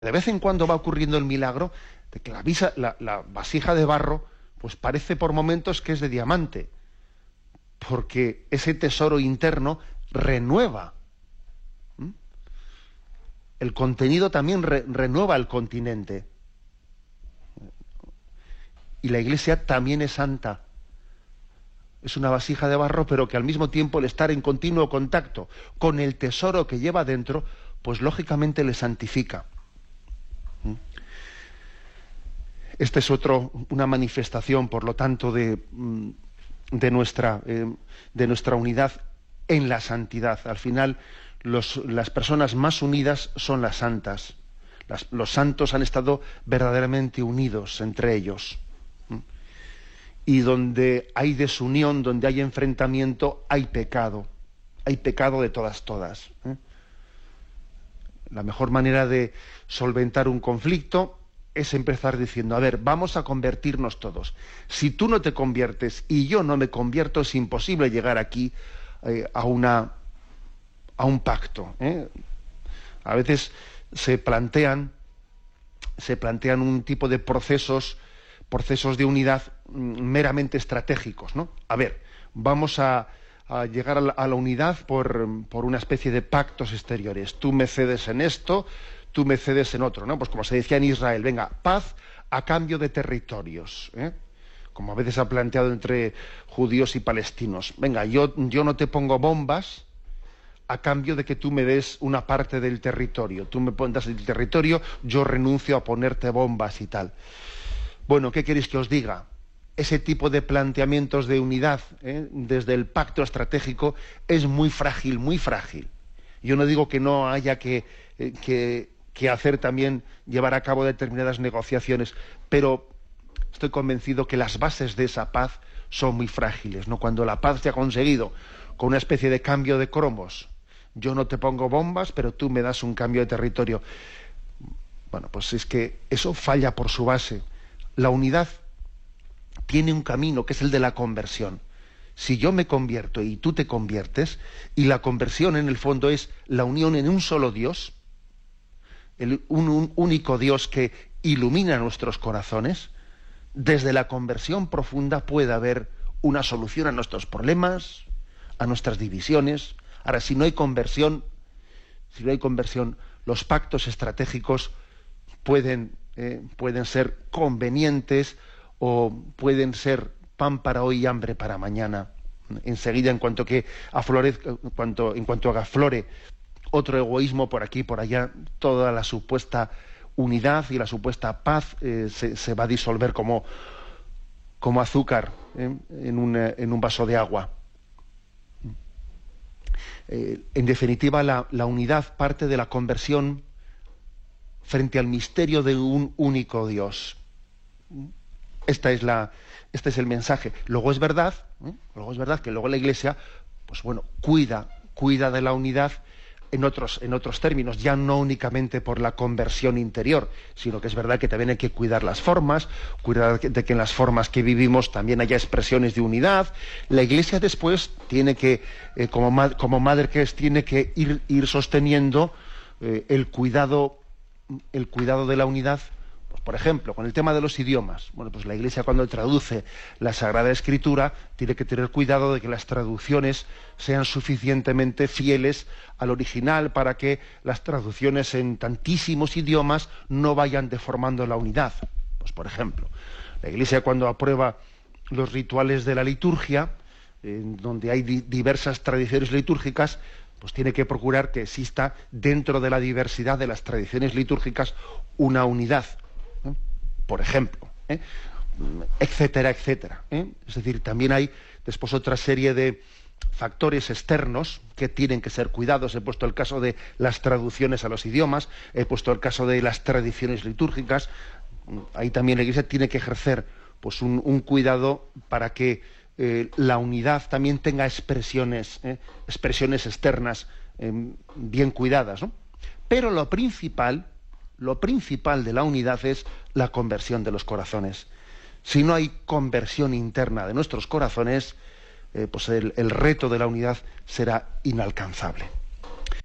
De vez en cuando va ocurriendo el milagro de que la vasija de barro pues parece por momentos que es de diamante, porque ese tesoro interno renueva. El contenido también renueva el continente. Y la Iglesia también es santa. Es una vasija de barro, pero que al mismo tiempo, el estar en continuo contacto con el tesoro que lleva dentro, pues lógicamente le santifica. Esta es una manifestación, por lo tanto, de nuestra unidad en la santidad. Al final, las personas más unidas son las santas. Los santos han estado verdaderamente unidos entre ellos. Y donde hay desunión, donde hay enfrentamiento, hay pecado. Hay pecado de todas. La mejor manera de solventar un conflicto es empezar diciendo, a ver, vamos a convertirnos todos. Si tú no te conviertes y yo no me convierto, es imposible llegar aquí a un pacto. A veces se plantean un tipo de procesos de unidad meramente estratégicos, ¿no? A ver, vamos a llegar a la unidad por una especie de pactos exteriores. Tú me cedes en esto, tú me cedes en otro, ¿no? Pues como se decía en Israel, venga, paz a cambio de territorios, como a veces se ha planteado entre judíos y palestinos. Venga, yo no te pongo bombas a cambio de que tú me des una parte del territorio. Tú me pones el territorio, yo renuncio a ponerte bombas y tal. Bueno, ¿qué queréis que os diga? Ese tipo de planteamientos de unidad, desde el pacto estratégico, es muy frágil, muy frágil. Yo no digo que no haya que hacer también, llevar a cabo determinadas negociaciones, pero estoy convencido que las bases de esa paz son muy frágiles, ¿no? Cuando la paz se ha conseguido con una especie de cambio de cromos, yo no te pongo bombas, pero tú me das un cambio de territorio. Bueno, pues es que eso falla por su base. La unidad tiene un camino que es el de la conversión. Si yo me convierto y tú te conviertes, y la conversión en el fondo es la unión en un solo Dios, un único Dios que ilumina nuestros corazones, desde la conversión profunda puede haber una solución a nuestros problemas, a nuestras divisiones. Ahora, si no hay conversión, los pactos estratégicos pueden ser convenientes o pueden ser pan para hoy y hambre para mañana. Enseguida, en cuanto aflore otro egoísmo por aquí y por allá, toda la supuesta unidad y la supuesta paz se va a disolver como azúcar en un vaso de agua. En definitiva, la unidad parte de la conversión frente al misterio de un único Dios. Este es el mensaje. Luego es verdad que luego la Iglesia, pues bueno, cuida de la unidad en otros términos, ya no únicamente por la conversión interior, sino que es verdad que también hay que cuidar las formas, cuidar de que en las formas que vivimos también haya expresiones de unidad. La Iglesia después tiene que, como madre que es, tiene que ir sosteniendo el cuidado de la unidad. Pues, por ejemplo, con el tema de los idiomas. Bueno, pues la Iglesia, cuando traduce la Sagrada Escritura, tiene que tener cuidado de que las traducciones sean suficientemente fieles al original para que las traducciones en tantísimos idiomas no vayan deformando la unidad. Pues, por ejemplo, la Iglesia, cuando aprueba los rituales de la liturgia, donde hay diversas tradiciones litúrgicas, pues tiene que procurar que exista dentro de la diversidad de las tradiciones litúrgicas una unidad, por ejemplo, etcétera, etcétera. Es decir, también hay después otra serie de factores externos que tienen que ser cuidados. He puesto el caso de las traducciones a los idiomas, he puesto el caso de las tradiciones litúrgicas. Ahí también la Iglesia tiene que ejercer pues un cuidado para que la unidad también tenga expresiones externas bien cuidadas, ¿no? Pero lo principal de la unidad es la conversión de los corazones. Si no hay conversión interna de nuestros corazones, pues el reto de la unidad será inalcanzable.